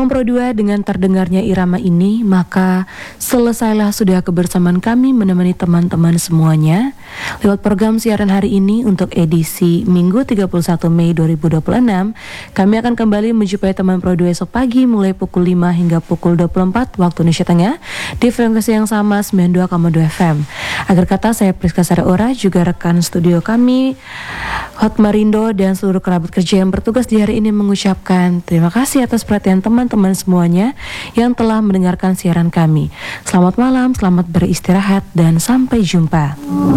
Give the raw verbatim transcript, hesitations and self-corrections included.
Teman Pro dua, dengan terdengarnya irama ini, maka selesailah sudah kebersamaan kami menemani teman-teman semuanya lewat program siaran hari ini untuk edisi Minggu tiga puluh satu Mei dua ribu dua puluh enam. Kami akan kembali menjumpai Teman Pro dua esok pagi mulai pukul lima hingga pukul dua puluh empat waktu Indonesia Tengah di frekuensi yang sama sembilan puluh dua koma dua F M. Akhir kata, saya Priska Saraora, juga rekan studio kami Hot Marindo dan seluruh kerabat kerja yang bertugas di hari ini mengucapkan terima kasih atas perhatian teman-teman semuanya yang telah mendengarkan siaran kami. Selamat malam, selamat beristirahat, dan sampai jumpa.